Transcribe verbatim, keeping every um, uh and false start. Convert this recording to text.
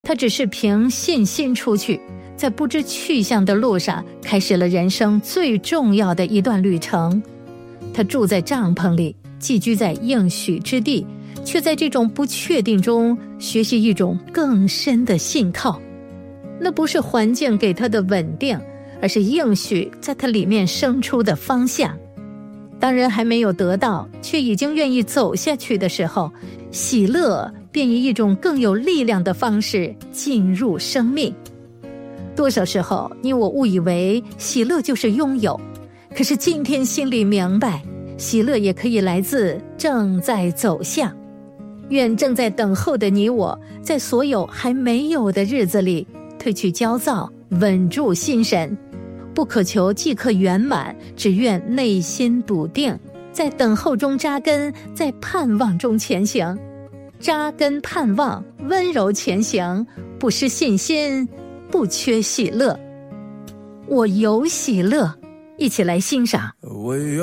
他只是凭信心出去，在不知去向的路上开始了人生最重要的一段旅程。他住在帐篷里，寄居在应许之地，却在这种不确定中学习一种更深的信靠。那不是环境给他的稳定，而是应许在他里面生出的方向。当人还没有得到，却已经愿意走下去的时候，喜乐便以一种更有力量的方式进入生命。多少时候你我误以为喜乐就是拥有，可是今天心里明白，喜乐也可以来自正在走向。愿正在等候的你我，在所有还没有的日子里褪去焦躁，稳住心神，不渴求即刻圆满，只愿内心笃定，在等候中扎根，在盼望中前行。扎根盼望，温柔前行，不失信心，不缺喜乐。我有喜乐，一起来欣赏。